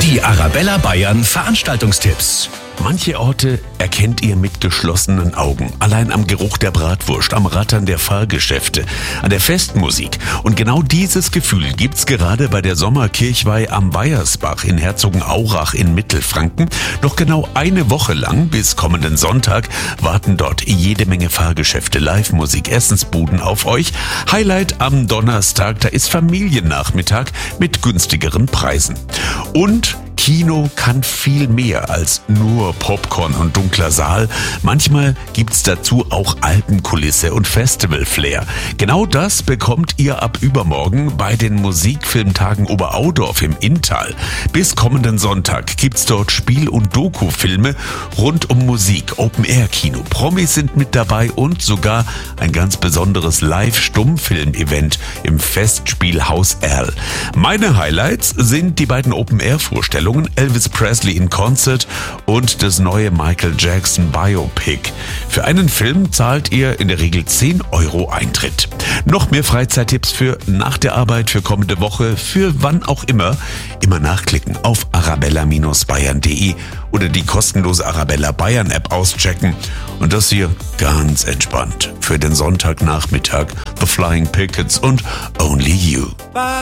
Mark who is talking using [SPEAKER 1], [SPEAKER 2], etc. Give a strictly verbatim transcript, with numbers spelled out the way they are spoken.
[SPEAKER 1] Die Arabella Bayern Veranstaltungstipps.
[SPEAKER 2] Manche Orte erkennt ihr mit geschlossenen Augen. Allein am Geruch der Bratwurst, am Rattern der Fahrgeschäfte, an der Festmusik. Und genau dieses Gefühl gibt's gerade bei der Sommerkirchweih am Weiersbach in Herzogenaurach in Mittelfranken. Noch genau eine Woche lang, bis kommenden Sonntag, warten dort jede Menge Fahrgeschäfte, Live-Musik, Essensbuden auf euch. Highlight am Donnerstag, da ist Familiennachmittag mit günstigeren Preisen. Und Kino kann viel mehr als nur Popcorn und dunkler Saal. Manchmal gibt's dazu auch Alpenkulisse und Festival-Flair. Genau das bekommt ihr ab übermorgen bei den Musikfilmtagen Oberaudorf im Inntal. Bis kommenden Sonntag gibt's dort Spiel- und Doku-Filme rund um Musik, Open-Air-Kino. Promis sind mit dabei und sogar ein ganz besonderes Live-Stummfilm-Event im Festspielhaus Erl. Meine Highlights sind die beiden Open-Air-Vorstellungen Elvis Presley in Concert und das neue Michael Jackson Biopic. Für einen Film zahlt ihr in der Regel zehn Euro Eintritt. Noch mehr Freizeittipps für nach der Arbeit, für kommende Woche, für wann auch immer. Immer nachklicken auf arabella Bindestrich bayern punkt de oder die kostenlose Arabella Bayern App auschecken. Und das hier ganz entspannt für den Sonntagnachmittag. The Flying Pickets und Only You.